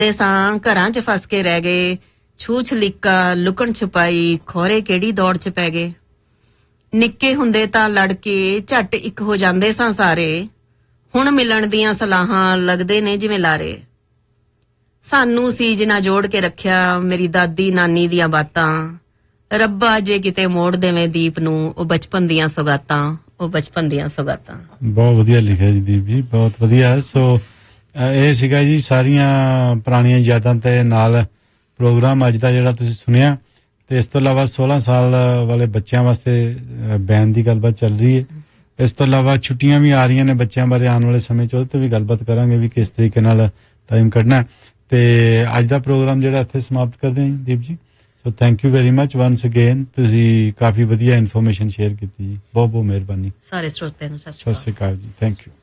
ਸਾਂ ਘਰਾਂ 'ਚ ਫਸ ਕੇ ਰਹਿ ਗਏ, ਛੂਛ ਲਿੱਕਾ ਲੁਕਣ ਛੁਪਾਈ ਖੋਰੇ ਕਿਹੜੀ ਦੌੜ 'ਚ ਪੈ ਗਏ। ਨਿੱਕੇ ਹੁੰਦੇ ਤਾਂ ਲੜ ਕੇ ਝੱਟ ਇੱਕ ਹੋ ਜਾਂਦੇ ਸਾਂ ਸਾਰੇ, ਹੁਣ ਮਿਲਣ ਦੀਆਂ ਸਲਾਹਾਂ ਲੱਗਦੇ ਨੇ ਜਿਵੇਂ ਲਾਰੇ। ਸਾਨੂੰ ਸੀਜ ਨਾ ਜੋੜ ਕੇ ਰੱਖਿਆ ਮੇਰੀ ਦਾਦੀ ਨਾਨੀ ਦੀਆਂ ਬਾਤਾਂ, ਰੱਬਾ ਜੇ ਕਿਤੇ ਮੋੜ ਦੇਵੇਂ ਦੀਪ ਨੂੰ ਉਹ ਬਚਪਨ ਦੀਆਂ ਸੌਗਾਤਾਂ, ਉਹ ਬਚਪਨ ਦੀਆਂ ਸੌਗਾਤਾਂ। ਬਹੁਤ ਵਧੀਆ ਲਿਖਿਆ ਜੀ ਦੀਪ ਜੀ, ਬਹੁਤ ਵਧੀਆ। ਸੋ ਇਹ ਸੀਗਾ ਜੀ ਸਾਰੀਆਂ ਪੁਰਾਣੀਆਂ ਯਾਦਾਂ ਤੇ ਨਾਲ ਪ੍ਰੋਗਰਾਮ ਅੱਜ ਦਾ ਜਿਹੜਾ ਤੁਸੀਂ ਸੁਣਿਆ। ਤੇ ਇਸ ਤੋਂ ਇਲਾਵਾ 16 ਸਾਲ ਵਾਲੇ ਬੱਚਿਆਂ ਵਾਸਤੇ ਬੈਨ ਦੀ ਗੱਲਬਾਤ ਚੱਲ ਰਹੀ ਹੈ। ਇਸ ਤੋਂ ਇਲਾਵਾ ਛੁੱਟੀਆਂ ਵੀ ਆ ਰਹੀਆਂ ਨੇ ਬੱਚਿਆਂ ਬਾਰੇ, ਆਉਣ ਵਾਲੇ ਸਮੇਂ 'ਚ ਉਹਦੇ ਤੇ ਵੀ ਗੱਲਬਾਤ ਕਰਾਂਗੇ ਵੀ ਕਿਸ ਤਰੀਕੇ ਨਾਲ ਟਾਈਮ ਕੱਢਣਾ। ਤੇ ਅੱਜ ਦਾ ਪ੍ਰੋਗਰਾਮ ਜਿਹੜਾ ਇੱਥੇ ਸਮਾਪਤ ਕਰਦੇ ਹਾਂ ਦੀਪ ਜੀ। So thank you very much ones again, ਤੁਸੀਂ ਕਾਫੀ ਵਧੀਆ ਇਨਫੋਰਮੇਸ਼ਨ ਸ਼ੇਅਰ ਕੀਤੀ ਜੀ, ਬਹੁਤ ਬਹੁਤ ਮਿਹਰਬਾਨੀ। ਸਾਰੇ ਸਰੋਤਿਆਂ ਨੂੰ ਸਤਿ ਸ਼੍ਰੀ ਅਕਾਲ ਜੀ, ਥੈਂਕ ਯੂ।